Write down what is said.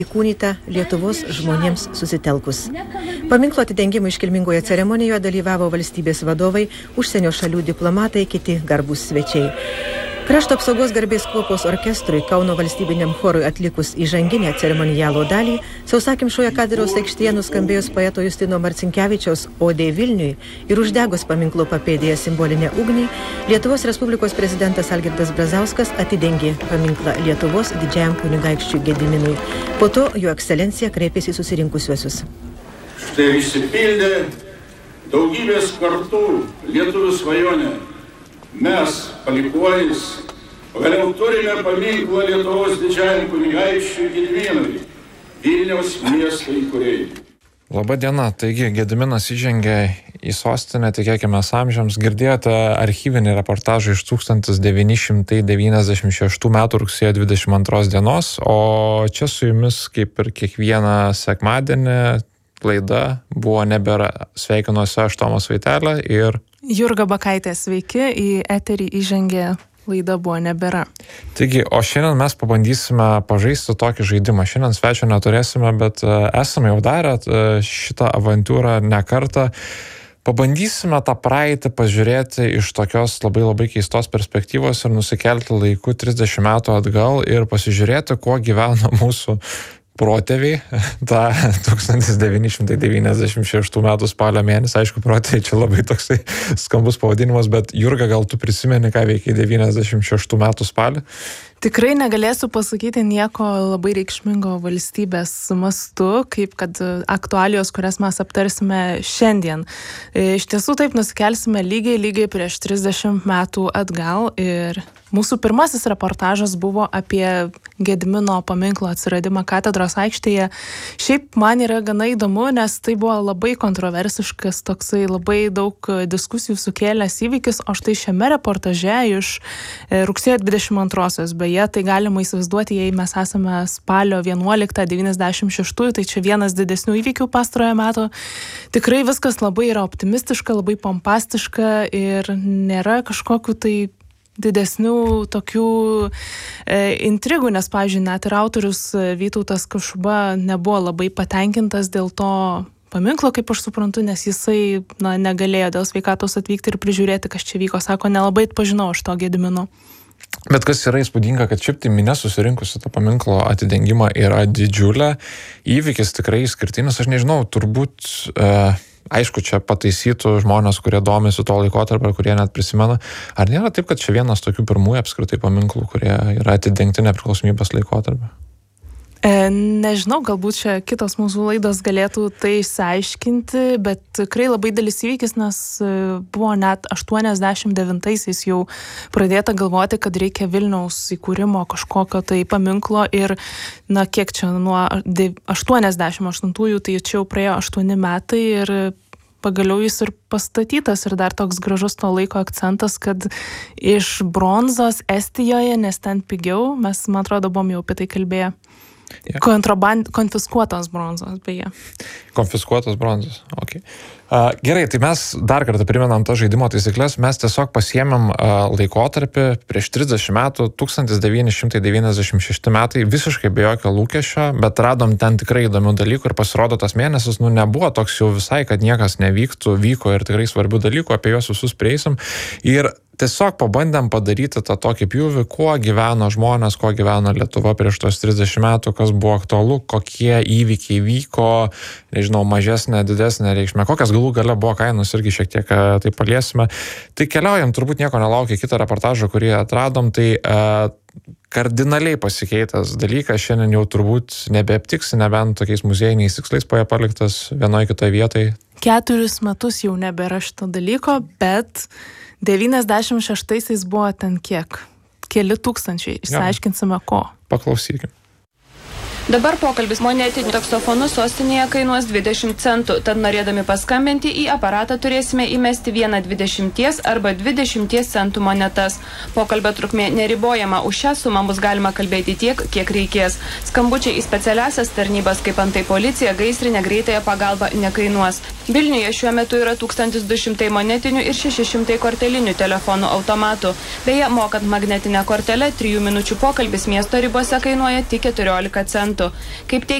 įkūnyta Lietuvos žmonėms susitelkus. Paminklo atidengimo iškilmingoje ceremonijoje dalyvavo valstybės vadovai, užsienio šalių diplomatai, kiti garbūs svečiai. Krašto apsaugos garbės kuopos orkestrui Kauno valstybiniam chorui atlikus įžanginę ceremonijalo dalį, sausakimšoje katedros aikštėje nuskambėjus poeto Justino Marcinkevičiaus Odė Vilniui ir uždegus paminklo papėdėje simbolinę ugnį, Lietuvos Respublikos prezidentas Algirdas Brazauskas atidengė paminklą Lietuvos didžiajam kunigaikščiui Gediminui. Po to jo ekscelencija kreipėsi susirinkusiuosius. Štai išsipildė daugybės kartų lietuvių svajonė. Mes, palikuonys, pagaliau turime paminklą Lietuvos didžiajam kunigaikščiui Gediminui, Vilniaus miesto įkūrėjui. Labą dieną, taigi Gediminas įžengė į sostinę, tikėkime amžiams. Girdėjote archyvinį reportažą iš 1996 metų rugsėjo 22 dienos, o čia su jumis, kaip ir kiekvieną sekmadienį, laida Buvo nebėra. Sveikinuosi aš, Tomas Vaitelė ir Jurga Bakaitė, sveiki, į eterį įžengė laida Buvo nebėra. Taigi, o šiandien mes pabandysime pažaisti tokį žaidimą. Šiandien svečio neturėsime, bet esame jau darę šitą avantūrą ne kartą. Pabandysime tą praeitį pažiūrėti iš tokios labai keistos perspektyvos ir nusikelti laiku 30 metų atgal ir pasižiūrėti, kuo gyveno mūsų protėviai, tą 1996 metų spalio mėnesį. Aišku, protėviai čia labai toksai skambus pavadinimas, bet Jurga, gal tu prisimeni, ką veikia 96 metų spalį? Tikrai negalėsiu pasakyti nieko labai reikšmingo valstybės mastu, kaip kad aktualijos, kurias mes aptarsime šiandien. Iš tiesų taip nusikelsime lygiai prieš 30 metų atgal ir mūsų pirmasis reportažas buvo apie Gedimino paminklo atsiradimą katedros aikštėje. Šiaip man yra gana įdomu, nes tai buvo labai kontroversiškas, toksai labai daug diskusijų sukėlęs įvykis, o štai šiame reportaže iš rugsėjo 22-osios, beje, tai galima įsivaizduoti, jei mes esame spalio 11-96, tai čia vienas didesnių įvykių pastarojo meto. Tikrai viskas labai yra optimistiška, labai pompastiška ir nėra kažkokių tai didesnių tokių intrigų, nes, pavyzdžiui, net ir autorius Vytautas Kašuba nebuvo labai patenkintas dėl to paminklo, kaip aš suprantu, nes jisai negalėjo dėl sveikatos atvykti ir prižiūrėti, kas čia vyko. Sako, nelabai atpažinau aš to Gedimino. Bet kas yra įspūdinga, kad šiaip tai minia susirinkusi to paminklo atidengimą yra didžiulė. Įvykis tikrai išskirtinis. Aš nežinau, turbūt aišku, čia pataisytų žmonės, kurie domisi to laikotarpio, kurie net prisimena. Ar nėra taip, kad čia vienas tokių pirmųjų apskritai paminklų, kurie yra atidengti nepriklausomybės laikotarpio? Nežinau, galbūt čia kitos mūsų laidos galėtų tai išsiaiškinti, bet tikrai labai didelis įvykis, nes buvo net 89-aisiais jau pradėta galvoti, kad reikia Vilniaus įkūrimo kažkokio tai paminklo ir, kiek čia nuo 88-ųjų, tai čia jau praėjo 8 metai ir pagaliau jis ir pastatytas ir dar toks gražus to laiko akcentas, kad iš bronzos Estijoje, nes ten pigiau, mes, man atrodo, buvom jau apie tai kalbėję. Konfiskuotos bronzos, beje. Konfiskuotos bronzos, ok. Gerai, tai mes dar kartą primenam to žaidimo taisyklės. Mes tiesiog pasiėmėm laikotarpį prieš 30 metų, 1996 metai, visiškai be jokio lūkesčio, bet radom ten tikrai įdomių dalykų ir pasirodo tas mėnesis, nebuvo toks jau visai, kad niekas nevyktų, vyko ir tikrai svarbių dalykų, apie juos visus prieisim. Ir tiesiog pabandėm padaryti tą tokį pjūvį, kuo gyveno žmonės, kuo gyveno Lietuva prieš tos 30 metų, kas buvo aktualu, kokie įvykiai vyko, nežinau, mažesnė, didesnė reikšmė, kokias galų gale buvo kainos, irgi šiek tiek tai paliesime. Tai keliaujam, turbūt nieko nelaukia kitą reportažą, kurį atradom, tai kardinaliai pasikeitęs dalykas, šiandien jau turbūt nebeaptiksi, nebent tokiais muziejiniais tikslais paliktas vienoje kitoje vietoje. 4 metus jau nebėra šito dalyko, bet 96-aisiais buvo ten kiek? Keli tūkstančiai. Išsiaiškinsime ko. Paklausykim. Dabar pokalbis monetiniu taksofonu sostinėje kainuos 20 centų, tad norėdami paskambinti į aparatą turėsime įmesti vieną 20 arba 20 centų monetas. Pokalbio trukmė neribojama, už šią sumą bus galima kalbėti tiek, kiek reikės. Skambučiai į specialiasias tarnybas, kaip antai policija, gaisrinė, greitąją pagalbą nekainuos. Vilniuje šiuo metu yra 1200 monetinių ir 600 kortelinių telefonų automatų. Beje, mokant magnetinę kortelę, 3 minučių pokalbis miesto ribose kainuoja tik 14 centų. Kaip